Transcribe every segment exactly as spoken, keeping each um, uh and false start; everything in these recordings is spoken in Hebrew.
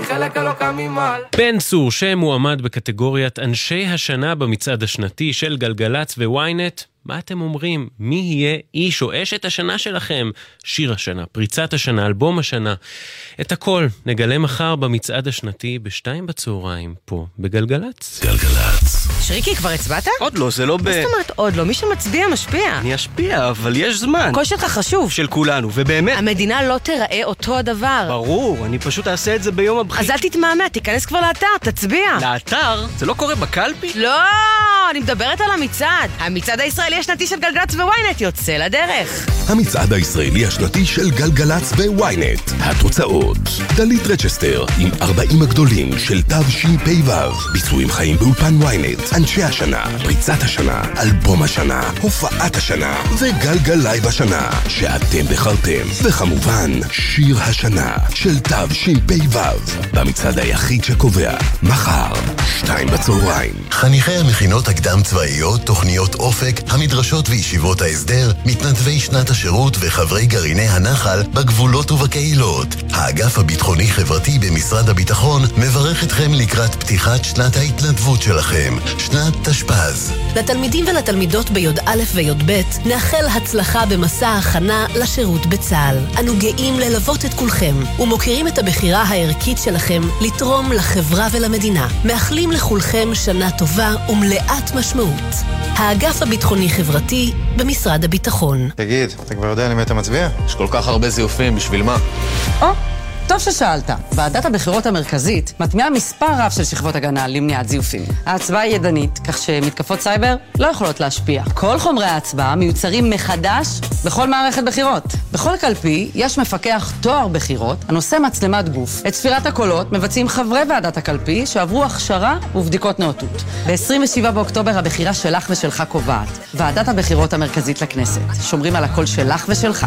חלק אלוקה ממעל. בן צור שמועמד בקטגוריית אנשי השנה במצעד השנתי של גלגלץ וויינט. מה אתם אומרים? מי יהיה איש או אשת השנה שלכם? שיר השנה, פריצת השנה, אלבום השנה. את הכל נגלה מחר במצעד השנתי בשתיים בצהריים, פה בגלגלץ. גלגלץ. שריקי, כבר הצבעת? עוד לא, זה לא ב... מה זאת אומרת עוד לא? מי שמצביע משפיע. אני אשפיע, אבל יש זמן. הקול שלך חשוב. של כולנו, ובאמת... המדינה לא תראה אותו הדבר. ברור, אני פשוט אעשה את זה ביום הבחירות. אז אל תתמהמה, תיכנס כבר לאתר, תצביע. לאתר? זה לא קורה בקלפי? לא, אני מדברת על המצעד. המצעד הישראלי השנתי של גלגלץ וויינט יוצא לדרך. המצעד הישראלי השנתי של גלגלץ וויינט. התוצאות: דלית רצ'סטר עם ארבעים הגדולים של תו ש"פ וו. ביצועים חיים באולפן וויינט. אנשי השנה, פריצת השנה, אלבום השנה, הופעת השנה וגלגלייב השנה שאתם בחרתם. וכמובן שיר השנה של תו ש"פ וו. במצעד היחיד שקובע מחר שתיים בצהריים. חניכי המכינות הקדם צבאיות, תוכניות אופק, המדרשות וישיבות ההסדר, מתנדבי שנת השירות וחברי גרעיני הנחל בגבולות ובקהילות. האגף הביטחוני חברתי במשרד הביטחון מברך אתכם לקראת פתיחת שנת ההתנדבות שלכם, שנת תשפ"ז. לתלמידים ולתלמידות ביוד א' ויוד ב' נאחל הצלחה במסע ההכנה לשירות בצה"ל. אנו גאים ללוות את כולכם ומוכירים את הבחירה הערכית שלכם לתרום לחברה ולמדינה. מאחלים לכולכם שנה טובה ומלאת משמעות. האגף הביטחוני חברתי במשרד הביטחון. תגיד, אתה כבר יודע למי אתה מצביע? יש כל כך הרבה זיופים, בשביל מה? או, טוב ששאלת. ועדת הבחירות המרכזית מטמיעה מספר רב של שכבות הגנה למניעת זיופים. ההצבעה היא ידנית, כך שמתקפות סייבר לא יכולות להשפיע. כל חומרי ההצבעה מיוצרים מחדש בכל מערכת בחירות. בכל קלפי יש מפקח תואר בחירות הנושא מצלמת גוף. את ספירת הקולות מבצעים חברי ועדת הקלפי שעברו הכשרה ובדיקות נאותות. ב-עשרים ושבעה באוקטובר הבחירה שלך ושלך קובעת. ועדת הבחירות המרכזית לכנסת. שומרים על הקול שלך ושלך.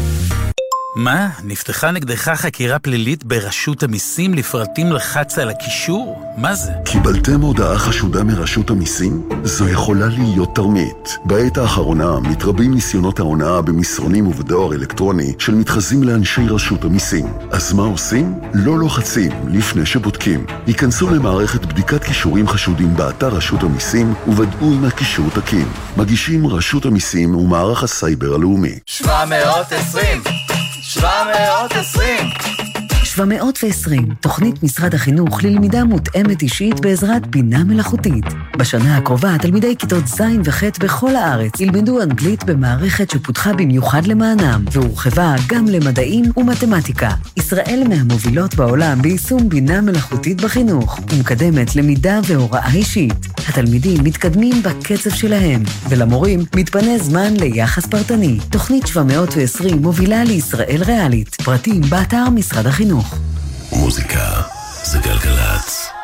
מה? נפתחה נגדך חקירה פלילית ברשות המיסים לפרטים לחץ על הקישור? מה זה? קיבלתם הודעה חשודה מרשות המיסים? זו יכולה להיות תרמית. בעת האחרונה מתרבים ניסיונות ההונאה במסרונים ובדואר אלקטרוני של מתחזים לאנשי רשות המיסים. אז מה עושים? לא לוחצים לפני שבודקים. היכנסו למערכת בדיקת קישורים חשודים באתר רשות המיסים וודאו אם הקישור תקין. מגישים רשות המיסים ומערך הסייבר הלאומי. שבע מאות ועשרים שבע מאות ועשרים שבע מאות ועשרים, תוכנית משרד החינוך ללמידה מותאמת אישית בעזרת בינה מלאכותית. בשנה הקרובה, תלמידי כיתות ז' וח' בכל הארץ ילמדו אנגלית במערכת שפותחה במיוחד למענם, והורחבה גם למדעים ומתמטיקה. ישראל מהמובילות בעולם ביישום בינה מלאכותית בחינוך, ומקדמת למידה והוראה אישית. התלמידים מתקדמים בקצב שלהם, ולמורים מתפנה זמן ליחס פרטני. תוכנית שבע מאות ועשרים מובילה לישראל ריאלית. פרטים באתר משרד החינוך. מוזיקה זה גלגלץ.